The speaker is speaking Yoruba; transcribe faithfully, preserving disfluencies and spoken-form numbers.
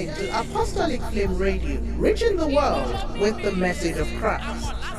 listening to Apostolic Flame Radio, reaching the world with the message of Christ.